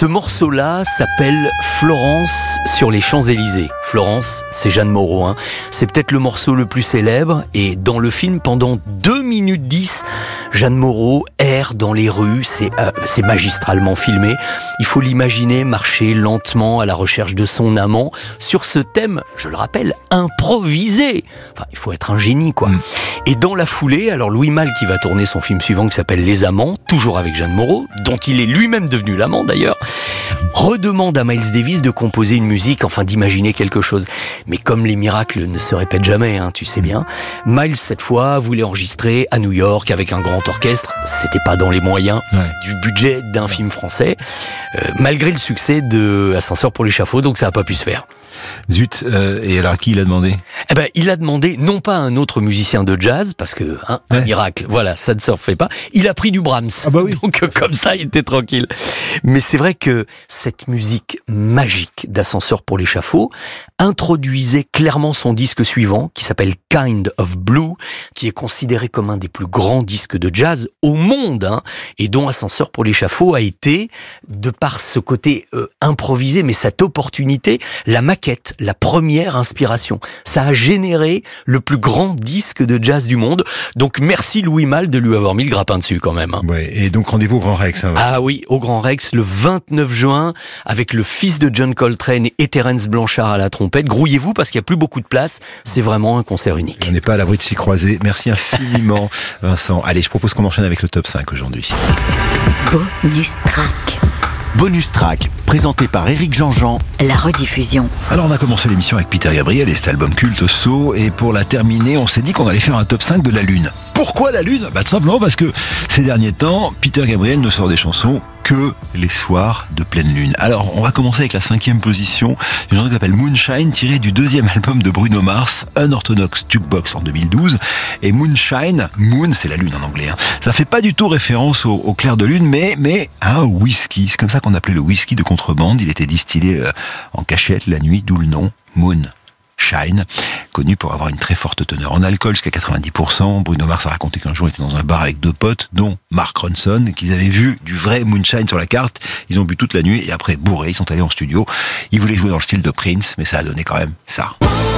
Ce morceau-là s'appelle Florence sur les Champs-Élysées. Florence, c'est Jeanne Moreau. Hein. C'est peut-être le morceau le plus célèbre. Et dans le film, pendant 2 minutes 10, Jeanne Moreau erre dans les rues. C'est magistralement filmé. Il faut l'imaginer marcher lentement à la recherche de son amant sur ce thème, je le rappelle, improvisé. Enfin, il faut être un génie, quoi. Et dans la foulée, alors Louis Malle qui va tourner son film suivant qui s'appelle Les Amants, toujours avec Jeanne Moreau, dont il est lui-même devenu l'amant d'ailleurs, redemande à Miles Davis de composer une musique, enfin d'imaginer quelque chose. Mais comme les miracles ne se répètent jamais, hein, tu sais bien, Miles cette fois voulait enregistrer à New York avec un grand orchestre. C'était pas dans les moyens du budget d'un film français, malgré le succès de Ascenseur pour l'échafaud, donc ça n'a pas pu se faire. Zut, et alors qui il a demandé ? Eh ben, il a demandé non pas un autre musicien de jazz, parce que un miracle, voilà, ça ne se refait pas. Il a pris du Brahms, donc comme ça, il était tranquille. Mais c'est vrai que cette musique magique d'Ascenseur pour l'échafaud introduisait clairement son disque suivant, qui s'appelle Kind of Blue, qui est considéré comme un des plus grands disques de jazz au monde, hein, et dont Ascenseur pour l'échafaud a été, de par ce côté improvisé, mais cette opportunité, la maquette, la première inspiration. Ça a généré le plus grand disque de jazz du monde. Donc merci Louis Malle de lui avoir mis le grappin dessus quand même. Hein. Ouais, et donc rendez-vous au Grand Rex. Hein, Ah oui, au Grand Rex le 29 juin avec le fils de John Coltrane et Terence Blanchard à la trompette. Grouillez-vous parce qu'il n'y a plus beaucoup de place. C'est vraiment un concert unique. On n'est pas à l'abri de s'y croiser. Merci infiniment Vincent. Allez, je propose qu'on enchaîne avec le top 5 aujourd'hui. Bonus track. Bonus track, présenté par Éric Jean-Jean. La rediffusion. Alors on a commencé l'émission avec Peter Gabriel et cet album culte So, et pour la terminer, on s'est dit qu'on allait faire un top 5 de la Lune. Pourquoi la Lune ? Tout simplement parce que ces derniers temps, Peter Gabriel ne sort des chansons que les soirs de pleine lune. Alors, on va commencer avec la 5e position, une chanson qui s'appelle Moonshine, tirée du 2e album de Bruno Mars, Unorthodox Jukebox en 2012. Et Moonshine, Moon, c'est la lune en anglais, hein. Ça fait pas du tout référence au clair de lune, mais à un whisky. C'est comme ça qu'on appelait le whisky de contrebande. Il était distillé en cachette la nuit, d'où le nom Moon. Shine, connu pour avoir une très forte teneur en alcool, jusqu'à 90%. Bruno Mars a raconté qu'un jour il était dans un bar avec 2 potes, dont Mark Ronson, et qu'ils avaient vu du vrai moonshine sur la carte. Ils ont bu toute la nuit et après, bourrés, ils sont allés en studio. Ils voulaient jouer dans le style de Prince, mais ça a donné quand même ça.